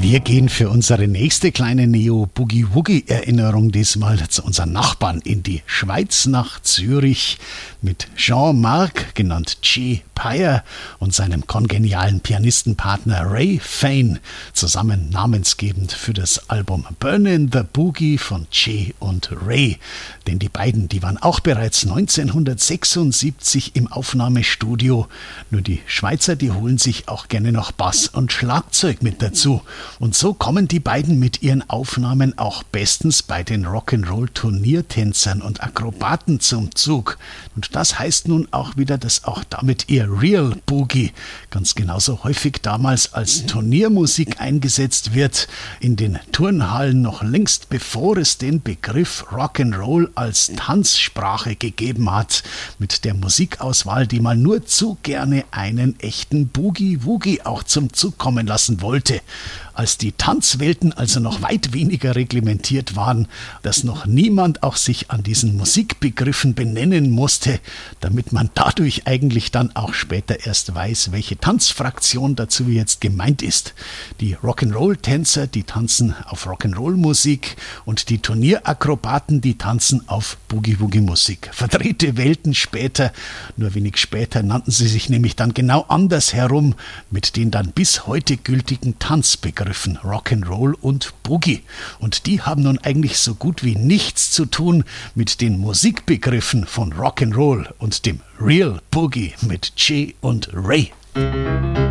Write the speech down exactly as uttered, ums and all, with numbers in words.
Wir gehen für unsere nächste kleine Neo-Boogie-Woogie-Erinnerung diesmal zu unseren Nachbarn in die Schweiz nach Zürich mit Jean-Marc, genannt Jay Pyer, und seinem kongenialen Pianistenpartner Ray Fane, zusammen namensgebend für das Album Burnin' the Boogie von Jay und Ray. Denn die beiden, die waren auch bereits neunzehnhundertsechsundsiebzig im Aufnahmestudio. Nur die Schweizer, die holen sich auch gerne noch Bass und Schlagzeug mit dazu. Und so kommen die beiden mit ihren Aufnahmen auch bestens bei den Rock'n'Roll-Turniertänzern und Akrobaten zum Zug. Und das heißt nun auch wieder, dass auch damit ihr Real Boogie ganz genauso häufig damals als Turniermusik eingesetzt wird, in den Turnhallen noch längst bevor es den Begriff Rock'n'Roll als Tanzsprache gegeben hat, mit der Musikauswahl, die man nur zu gerne einen echten Boogie-Woogie auch zum Zug kommen lassen wollte. Als die Tanzwelten also noch weit weniger reglementiert waren, dass noch niemand auch sich an diesen Musikbegriffen benennen musste, damit man dadurch eigentlich dann auch später erst weiß, welche Tanzfraktion dazu jetzt gemeint ist. Die Rock'n'Roll-Tänzer, die tanzen auf Rock'n'Roll-Musik, und die Turnierakrobaten, die tanzen auf Boogie-Woogie-Musik. Verdrehte Welten später, nur wenig später nannten sie sich nämlich dann genau anders herum, mit den dann bis heute gültigen Tanzbegriffen Rock'n'Roll und Boogie. Und die haben nun eigentlich so gut wie nichts zu tun mit den Musikbegriffen von Rock'n'Roll und dem Real Boogie mit Jay und Ray.